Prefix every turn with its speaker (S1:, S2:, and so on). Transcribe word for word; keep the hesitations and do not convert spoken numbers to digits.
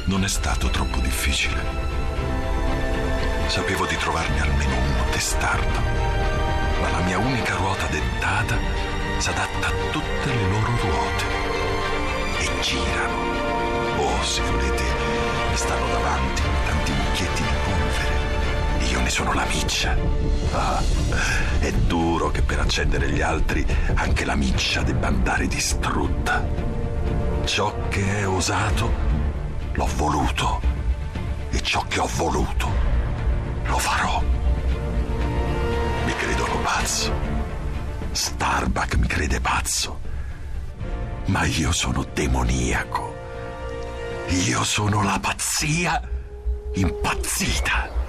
S1: Non è stato troppo difficile. Sapevo di trovarne almeno uno testardo, ma la mia unica ruota dentata s'adatta a tutte le loro ruote e girano. Oh, se volete, mi stanno davanti tanti mucchietti di polvere. Io ne sono la miccia. Ah, è duro che per accendere gli altri anche la miccia debba andare distrutta. Ciò che è osato l'ho voluto e ciò che ho voluto lo farò. Mi credono pazzo. Starbuck mi crede pazzo. Ma io sono demoniaco. Io sono la pazzia impazzita.